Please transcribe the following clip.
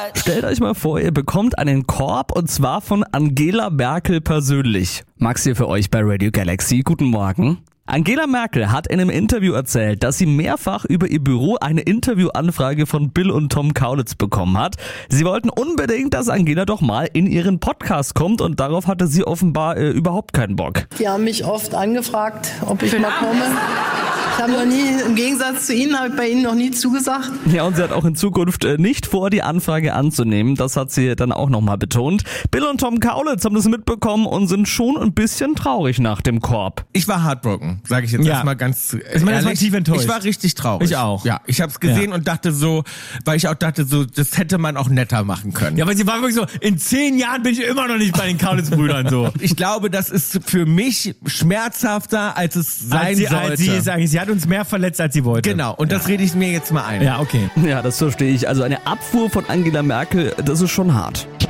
Stellt euch mal vor, ihr bekommt einen Korb und zwar von Angela Merkel persönlich. Max hier für euch bei Radio Galaxy. Guten Morgen. Angela Merkel hat in einem Interview erzählt, dass sie mehrfach über ihr Büro eine Interviewanfrage von Bill und Tom Kaulitz bekommen hat. Sie wollten unbedingt, dass Angela doch mal in ihren Podcast kommt und darauf hatte sie offenbar überhaupt keinen Bock. Die haben mich oft angefragt, ob ich mal komme. Ich habe noch nie, im Gegensatz zu Ihnen, habe ich bei Ihnen noch nie zugesagt. Ja, und sie hat auch in Zukunft nicht vor, die Anfrage anzunehmen. Das hat sie dann auch nochmal betont. Bill und Tom Kaulitz haben das mitbekommen und sind schon ein bisschen traurig nach dem Korb. Ich war heartbroken, sage ich jetzt erstmal ganz ehrlich. Tief enttäuscht. Ich war richtig traurig. Ich auch. Ja, ich habe es gesehen und dachte so, weil ich auch dachte so, das hätte man auch netter machen können. Ja, aber sie war wirklich so, in 10 Jahren bin ich immer noch nicht bei den Kaulitz-Brüdern so. Ich glaube, das ist für mich schmerzhafter, als es sein sollte. Sie hat uns mehr verletzt, als sie wollte. Genau, und das rede ich mir jetzt mal ein. Ja, okay. Ja, das verstehe ich. Also eine Abfuhr von Angela Merkel, das ist schon hart.